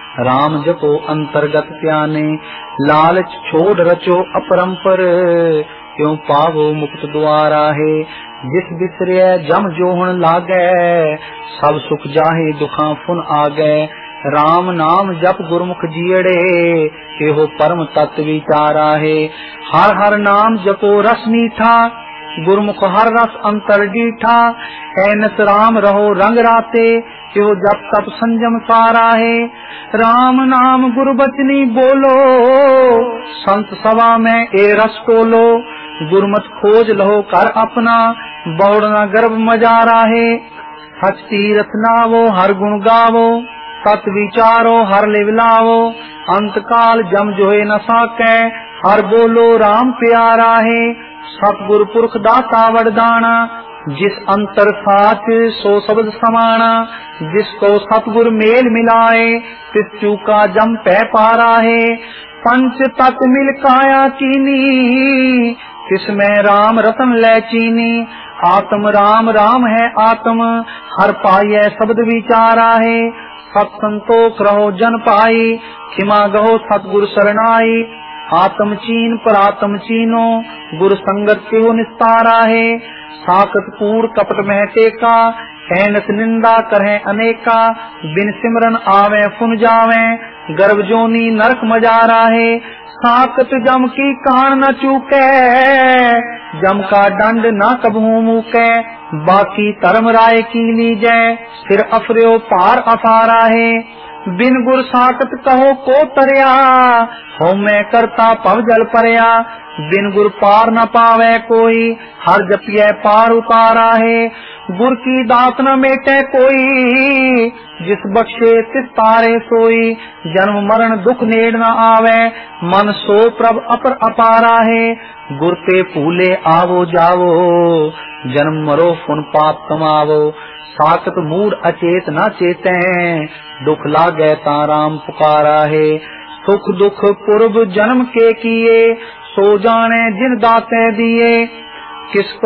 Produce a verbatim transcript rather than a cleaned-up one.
राम जपो अंतर्गत प्याने, लालच छोड़ रचो अपरंपर, क्यों पावो मुक्त द्वारा है। जिस बिसरे जम जोहन लागै, सब सुख जाहे दुखां फुन आगै। राम नाम जप गुरमुख जियड़े, एहो परम तत्व विचारा है। हर हर नाम जपो रस मीठा, गुरमुख हर रस अंतर डीठा। ऐनस राम रहो रंग राते, एहो जप तप संजम सारा है। राम नाम गुरु बचनी बोलो, संत सभा में ए रस टोलो। गुरमत खोज लहो कर अपना, बहुड़ना गर्भ मजारा है। सच तीरथ नावो हर गुण गावो, सत विचारो हर लिवलावो। अंत काल जम जोए न साकै, हर बोलो राम प्यारा है। सतगुर पुरख दाता वरदाना, जिस अंतर साच सो शब्द समाना। जिसको सतगुर मेल मिलाए, तिस चूका जम पै पारा है। पंच तत् मिल काया कीनी, तिसमें राम रतन लै चीनी। आत्म राम राम है आत्म, हर पाए शब्द विचारा है। सत संतोख रहो जन पाई, खिमा गहो सतगुर शरणाई। आत्म चीन पर आत्म चीनो, गुरु संगत के हो निस्तारा है। साकत कूड़ कपट में टेका, ऐनस निंदा करहे अनेका। बिन सिमरन आवे फुन जावे, गर्भ जोनी नरक मजारा है। साकत जम की कान न चूके, जम का दंड न कबहू मूके। बाकी धर्म राय की लीजै, सिर अफर्यो पार अपारा है। बिन गुर साकत कहो को तरया, हो मैं करता पव जल परया। बिन गुर पार न पावे कोई, हर जपिए पार उतारा है। गुर की दात न मेटे कोई, जिस बख्शे तिस तारे सोई। जन्म मरण दुख नेड़ न आवे, मन सो प्रभ अपर अपारा है। गुर ते फूले आवो जावो, जन्म मरो फुन पाप कमावो। साकत मूड अचेत न चेते, दुख लागे ता राम पुकारा है। सुख दुख पूर्व जन्म के किए, सो जाने जिन दाते दिए। किसको